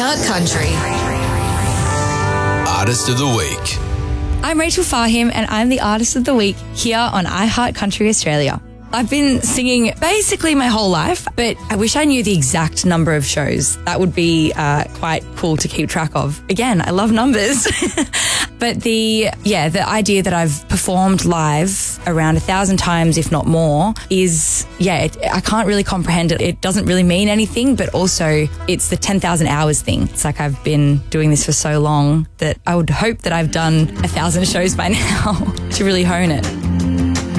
iHeart Country. Artist of the Week. I'm Rachel Fahim and I'm the Artist of the Week here on iHeart Country Australia. I've been singing basically my whole life, but I wish I knew the exact number of shows. That would be quite cool to keep track of. Again, I love numbers. But the idea that I've performed live around 1,000 times, if not more, is, I can't really comprehend it. It doesn't really mean anything, but also it's the 10,000 hours thing. It's like I've been doing this for so long that I would hope that I've done 1,000 shows by now to really hone it.